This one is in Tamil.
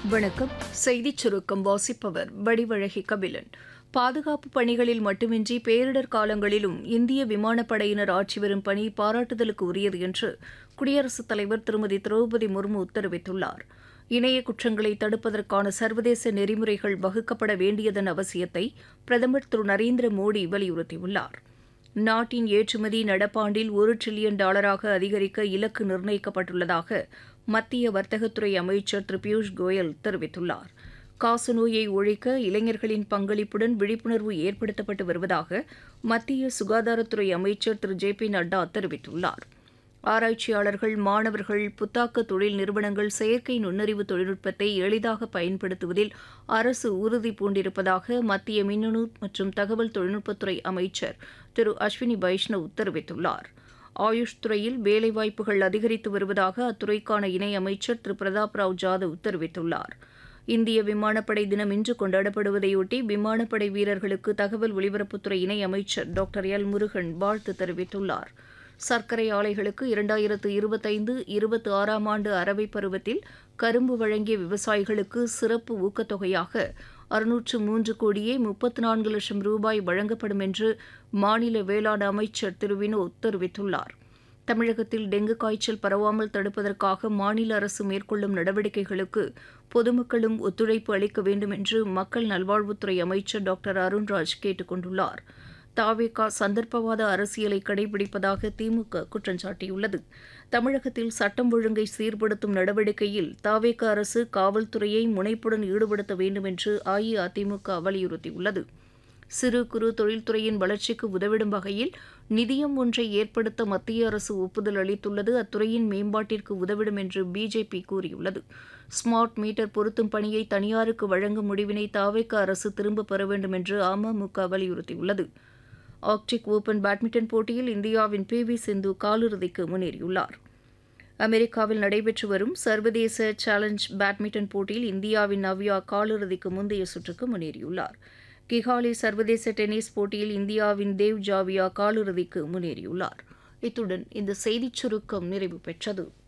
வணக்கம். செய்திச் சுருக்கம் வாசிப்பவர் வடிவழகி கபிலன். பாதுகாப்பு பணிகளில் மட்டுமின்றி பேரிடர் காலங்களிலும் இந்திய விமானப்படையினர் ஆற்றி வரும் பணி பாராட்டுதலுக்கு உரியது என்று குடியரசுத் தலைவர் திருமதி திரௌபதி முர்மு தெரிவித்துள்ளார். இணைய குற்றங்களை தடுப்பதற்கான சர்வதேச நெறிமுறைகள் வகுக்கப்பட வேண்டியதன் அவசியத்தை பிரதமர் திரு நரேந்திர மோடி வலியுறுத்தியுள்ளார். நாட்டின் ஏற்றுமதி நடப்பாண்டில் $1 டிரில்லியன் அதிகரிக்க இலக்கு நிர்ணயிக்கப்பட்டுள்ளதாக மத்திய வர்த்தகத்துறை அமைச்சர் திரு பியூஷ் கோயல் தெரிவித்துள்ளார். காசநோயை ஒழிக்க இளைஞர்களின் பங்களிப்புடன் விழிப்புணர்வு ஏற்படுத்தப்பட்டு வருவதாக மத்திய சுகாதாரத்துறை அமைச்சர் திரு ஜே.பி. நட்டா தெரிவித்துள்ளார். ஆராய்ச்சியாளர்கள், மாணவர்கள், புத்தாக்க தொழில் நிறுவனங்கள் செயற்கை நுண்ணறிவு தொழில்நுட்பத்தை எளிதாக பயன்படுத்துவதில் அரசு உறுதி பூண்டிருப்பதாக மத்திய மின்னணு மற்றும் தகவல் தொழில்நுட்பத்துறை அமைச்சர் திரு அஸ்வினி வைஷ்ணவ் தெரிவித்துள்ளார். ஆயுஷ் துறையில் வேலைவாய்ப்புகள் அதிகரித்து வருவதாக அத்துறைக்கான இணையமைச்சர் திரு பிரதாப் ராவ் ஜாதவ் தெரிவித்துள்ளார். இந்திய விமானப்படை தினம் இன்று கொண்டாடப்படுவதையொட்டி விமானப்படை வீரர்களுக்கு தகவல் ஒலிபரப்புத்துறை இணையமைச்சர் டாக்டர் எல். முருகன் வாழ்த்து தெரிவித்துள்ளார். சர்க்கரை ஆலைகளுக்கு 2025-26 ஆண்டு அரவை பருவத்தில் கரும்பு வழங்கிய விவசாயிகளுக்கு சிறப்பு ஊக்கத்தொகையாக 603 கோடியே 34 லட்சம் ரூபாய் வழங்கப்படும் என்று மாநில வேளாண் அமைச்சர் திரு வினோத் தெரிவித்துள்ளார். தமிழகத்தில் டெங்கு காய்ச்சல் பரவாமல் தடுப்பதற்காக மாநில அரசு மேற்கொள்ளும் நடவடிக்கைகளுக்கு பொதுமக்களும் ஒத்துழைப்பு அளிக்க வேண்டும் என்று மக்கள் நல்வாழ்வுத்துறை அமைச்சர் டாக்டர் அருண்ராஜ் கேட்டுக் கொண்டுள்ளார். தாவேகா சந்தர்ப்பவாத அரசியலை கடைபிடிப்பதாக திமுக குற்றம் சாட்டியுள்ளது. தமிழகத்தில் சட்டம் ஒழுங்கை சீர்படுத்தும் நடவடிக்கையில் தாவேகா அரசு காவல்துறையை முனைப்புடன் ஈடுபடுத்த வேண்டும் என்று அஇஅதிமுக வலியுறுத்தியுள்ளது. சிறு குறு தொழில்துறையின் வளர்ச்சிக்கு உதவிடும் வகையில் நிதியம் ஒன்றை ஏற்படுத்த மத்திய அரசு ஒப்புதல் அளித்துள்ளது. அத்துறையின் மேம்பாட்டிற்கு உதவிடும் என்று பிஜேபி கூறியுள்ளது. ஸ்மார்ட் மீட்டர் பொருத்தும் பணியை தனியாருக்கு வழங்கும் முடிவினை தாவேகா அரசு திரும்பப் பெற வேண்டும் என்று அமமுக வலியுறுத்தியுள்ளது. ஆர்க்டிக் ஓபன் பேட்மிண்டன் போட்டியில் இந்தியாவின் பி.வி. சிந்து காலிறுதிக்கு முன்னேறியுள்ளார். அமெரிக்காவில் நடைபெற்று வரும் சர்வதேச சேலஞ்ச் பேட்மிண்டன் போட்டியில் இந்தியாவின் நவ்யா காலிறுதிக்கு முந்தைய சுற்றுக்கு முன்னேறியுள்ளார். கிகாலி சர்வதேச டென்னிஸ் போட்டியில் இந்தியாவின் தேவ் ஜாவியா காலிறுதிக்கு முன்னேறியுள்ளார். இத்துடன் இந்த செய்திச் சுருக்கம் நிறைவு பெற்றது.